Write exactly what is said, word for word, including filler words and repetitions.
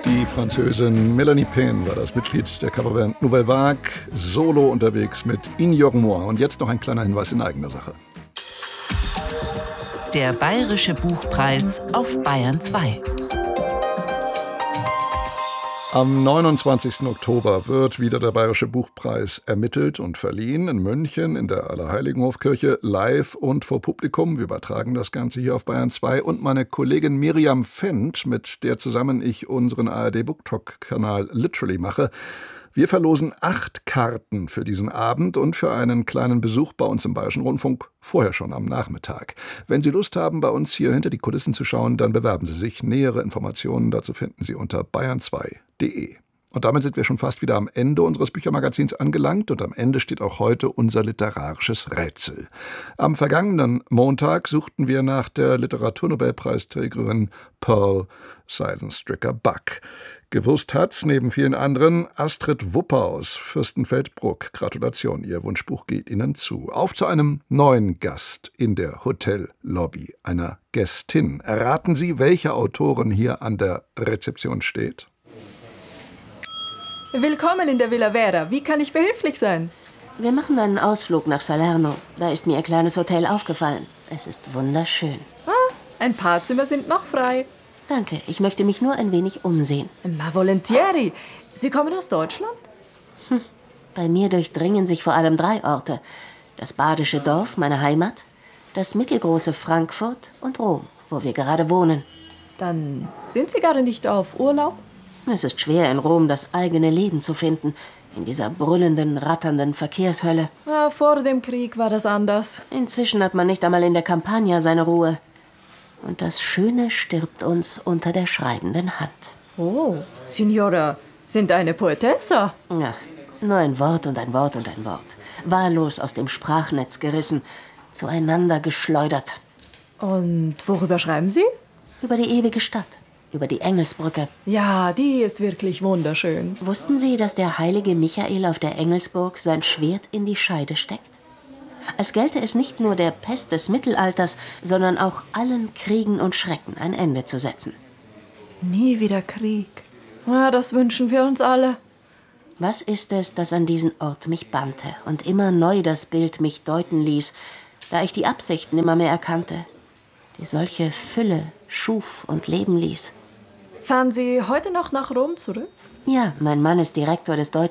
Die Französin Mélanie Pain war das Mitglied der Coverband Nouvelle Vague, solo unterwegs mit Ignore-moi. Und jetzt noch ein kleiner Hinweis in eigener Sache. Der Bayerische Buchpreis auf Bayern zwei. Am neunundzwanzigsten Oktober wird wieder der Bayerische Buchpreis ermittelt und verliehen in München in der Allerheiligenhofkirche, live und vor Publikum. Wir übertragen das Ganze hier auf Bayern zwei. Und meine Kollegin Miriam Fendt, mit der zusammen ich unseren A R D BookTok-Kanal Literally mache, wir verlosen acht Karten für diesen Abend und für einen kleinen Besuch bei uns im Bayerischen Rundfunk, vorher schon am Nachmittag. Wenn Sie Lust haben, bei uns hier hinter die Kulissen zu schauen, dann bewerben Sie sich. Nähere Informationen dazu finden Sie unter bayern zwei punkt de. Und damit sind wir schon fast wieder am Ende unseres Büchermagazins angelangt und am Ende steht auch heute unser literarisches Rätsel. Am vergangenen Montag suchten wir nach der Literaturnobelpreisträgerin Pearl Seidenstricker-Buck. Gewusst hat's neben vielen anderen Astrid Wupper aus Fürstenfeldbruck. Gratulation, Ihr Wunschbuch geht Ihnen zu. Auf zu einem neuen Gast in der Hotellobby, einer Gästin. Erraten Sie, welche Autorin hier an der Rezeption steht? Willkommen in der Villa Vera. Wie kann ich behilflich sein? Wir machen einen Ausflug nach Salerno. Da ist mir Ihr kleines Hotel aufgefallen. Es ist wunderschön. Ah, ein paar Zimmer sind noch frei. Danke, ich möchte mich nur ein wenig umsehen. Ma volentieri. Sie kommen aus Deutschland? Hm. Bei mir durchdringen sich vor allem drei Orte. Das badische Dorf, meine Heimat, das mittelgroße Frankfurt und Rom, wo wir gerade wohnen. Dann sind Sie gerade nicht auf Urlaub? Es ist schwer, in Rom das eigene Leben zu finden, in dieser brüllenden, ratternden Verkehrshölle. Ja, vor dem Krieg war das anders. Inzwischen hat man nicht einmal in der Campagna seine Ruhe. Und das Schöne stirbt uns unter der schreibenden Hand. Oh, Signora, sind eine Poetessa? Ja, nur ein Wort und ein Wort und ein Wort. Wahllos aus dem Sprachnetz gerissen, zueinander geschleudert. Und worüber schreiben Sie? Über die ewige Stadt. Über die Engelsbrücke. Ja, die ist wirklich wunderschön. Wussten Sie, dass der heilige Michael auf der Engelsburg sein Schwert in die Scheide steckt? Als gelte es nicht nur der Pest des Mittelalters, sondern auch allen Kriegen und Schrecken ein Ende zu setzen. Nie wieder Krieg. Ja, das wünschen wir uns alle. Was ist es, das an diesen Ort mich bannte und immer neu das Bild mich deuten ließ, da ich die Absicht nimmer mehr erkannte, die solche Fülle schuf und leben ließ? Fahren Sie heute noch nach Rom zurück? Ja, mein Mann ist Direktor des Deutschen